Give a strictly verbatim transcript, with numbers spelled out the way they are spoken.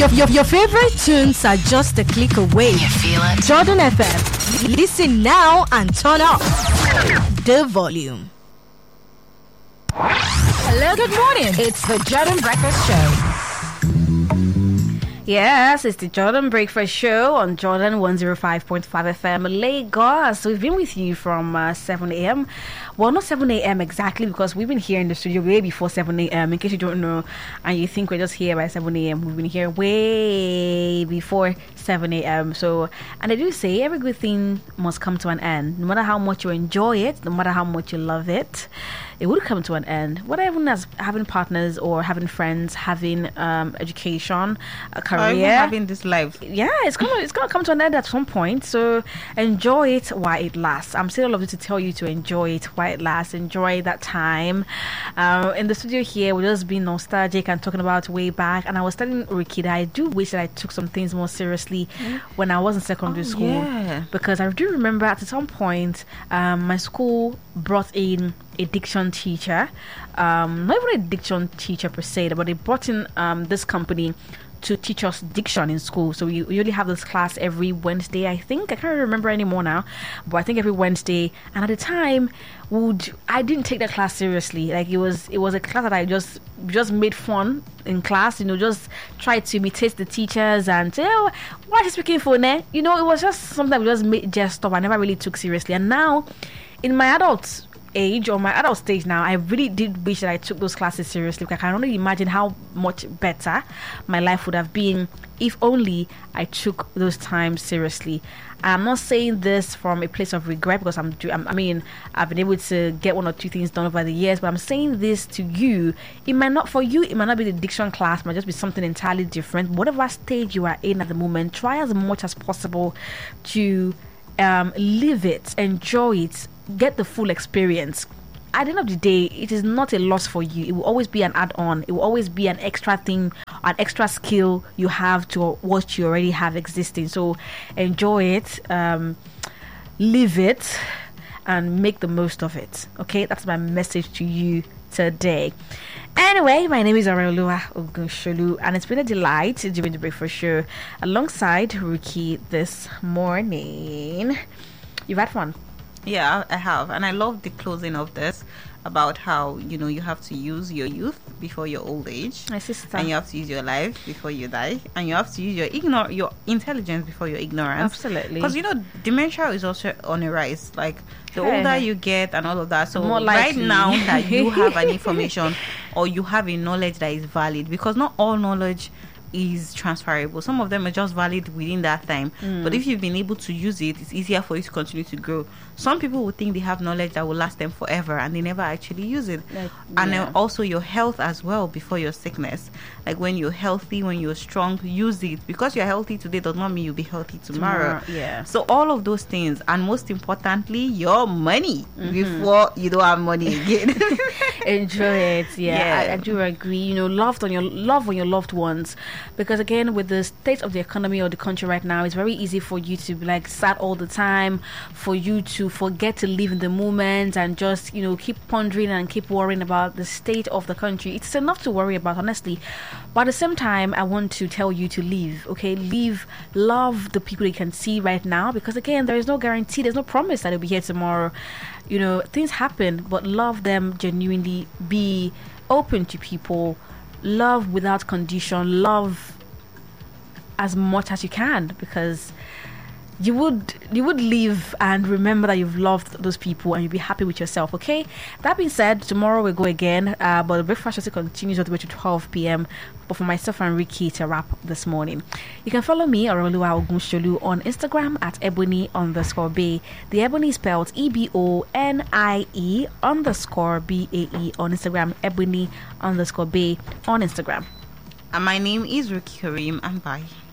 Your, your, your favorite tunes are just a click away. You feel it? Jordan F M. Listen now and turn up the volume. Hello, good morning. It's the Jordan Breakfast Show. Yes, it's the Jordan Breakfast Show on Jordan one oh five point five F M Lagos. We've been with you from uh, seven a.m. Well, not seven a.m. exactly, because we've been here in the studio way before seven a.m. In case you don't know and you think we're just here by seven a.m., we've been here way before seven a.m. So, and I do say every good thing must come to an end. No matter how much you enjoy it, no matter how much you love it, it would come to an end. Whether even as having partners or having friends, having um, education, a career, or even having this life. Yeah, it's gonna it's gonna come to an end at some point. So enjoy it while it lasts. I'm still lovely to tell you to enjoy it while it lasts. Enjoy that time. Uh, in the studio here, we're just being nostalgic and talking about way back. And I was telling Ricky that I do wish that I took some things more seriously mm. when I was in secondary oh, school. Yeah. Because I do remember at some point, um, my school brought in a diction teacher, um, not even a diction teacher per se, but they brought in um, this company to teach us diction in school. So we, we only have this class every Wednesday, I think. I can't remember anymore now, but I think every Wednesday. And at the time, would I didn't take that class seriously. Like it was, it was a class that I just just made fun in class. You know, just tried to imitate the teachers and say, "Oh, why is he speaking for ne?" You know, it was just something we just made jest of. I never really took seriously. And now, in my adult age or my adult stage now, I really did wish that I took those classes seriously. Like I can only imagine how much better my life would have been if only I took those times seriously. I'm not saying this from a place of regret, because I'm, I'm I mean I've been able to get one or two things done over the years, but I'm saying this to you. It might not, for you, it might not be the diction class, it might just be something entirely different. Whatever stage you are in at the moment, try as much as possible to um, live it, enjoy it, get the full experience. At the end of the day, it is not a loss for you. It will always be an add-on. It will always be an extra thing, an extra skill you have to what you already have existing. So enjoy it, um, live it, and make the most of it. Okay, that's my message to you today. Anyway, my name is Areolua Ogunsholu, and it's been a delight doing the breakfast show alongside Ruki this morning. You've had fun. Yeah, I have. And I love the closing of this about how, you know, you have to use your youth before your old age. My sister. And you have to use your life before you die. And you have to use your ignore your intelligence before your ignorance. Absolutely. Because, you know, dementia is also on a rise. Like, the Hey. older you get and all of that. So More right likely. now that you have an information or you have a knowledge that is valid, because not all knowledge is transferable. Some of them are just valid within that time. Mm. But if you've been able to use it, it's easier for you to continue to grow. Some people would think they have knowledge that will last them forever, and they never actually use it. Like, and yeah. then also your health as well before your sickness. Like when you're healthy, when you're strong, use it. Because you're healthy today does not mean you'll be healthy tomorrow. Tomorrow, yeah. So all of those things, and most importantly, your money Mm-hmm. before you don't have money again. Enjoy it. Yeah, Yeah. I, I do agree. You know, love on your love on your loved ones, because again, with the state of the economy or the country right now, it's very easy for you to be like sad all the time, for you to forget to live in the moment and just, you know, keep pondering and keep worrying about the state of the country. It's enough to worry about, honestly. But at the same time, I want to tell you to live. Okay, live, love the people you can see right now, because again, there is no guarantee, there's no promise that they'll be here tomorrow. You know, things happen, but love them genuinely. Be open to people. Love without condition. Love as much as you can, because you would you would live and remember that you've loved those people, and you'll be happy with yourself. Okay, that being said, tomorrow we'll go again, uh, but the breakfast show continues all the way to twelve p.m. but for myself and Ricky to wrap this morning, you can follow me, Areolua Ogunsholu, on Instagram at ebony underscore bay. The Ebony is spelled E B O N I E underscore B A E on Instagram. Ebony underscore bay on Instagram. And my name is Ruki Kareem, and bye.